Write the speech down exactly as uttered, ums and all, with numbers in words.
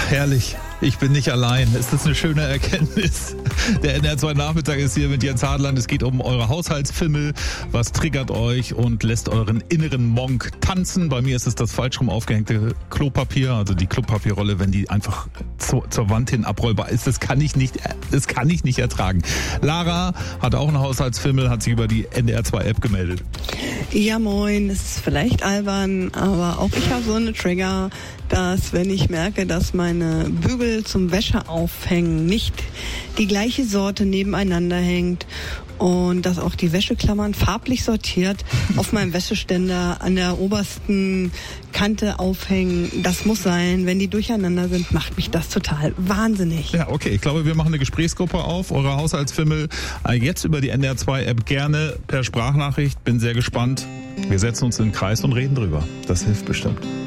herrlich. Ich bin nicht allein. Ist das eine schöne Erkenntnis? Der N D R zwei Nachmittag ist hier mit Jens Hartland. Es geht um eure Haushaltsfimmel. Was triggert euch und lässt euren inneren Monk tanzen? Bei mir ist es das falsch rum aufgehängte Klopapier, also die Klopapierrolle, wenn die einfach zu, zur Wand hin abrollbar ist. Das kann ich nicht, das kann ich nicht ertragen. Lara hat auch einen Haushaltsfimmel, hat sich über die N D R zwei App gemeldet. Ja moin, es ist vielleicht albern, aber auch ich habe so eine Trigger, dass wenn ich merke, dass meine Bügel zum Wäscheaufhängen nicht die gleiche Sorte nebeneinander hängt und dass auch die Wäscheklammern farblich sortiert auf meinem Wäscheständer an der obersten Kante aufhängen. Das muss sein. Wenn die durcheinander sind, macht mich das total wahnsinnig. Ja, okay. Ich glaube, wir machen eine Gesprächsgruppe auf. Eure Haushaltsfimmel jetzt über die N D R zwei App gerne per Sprachnachricht. Bin sehr gespannt. Wir setzen uns in den Kreis und reden drüber. Das hilft bestimmt.